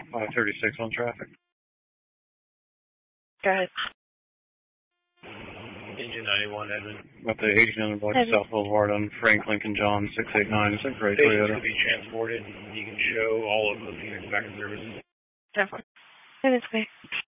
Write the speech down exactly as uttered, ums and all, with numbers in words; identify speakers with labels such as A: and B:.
A: five thirty-six on traffic.
B: Go ahead.
C: Engine ninety-one, Edmund.
A: About the eighteen hundred block of South Boulevard on Frank Lincoln John six eight nine. It's a great
C: Patients
A: Toyota.
C: could be transported. You can show all of the Phoenix back in services.
B: Definitely. It is great.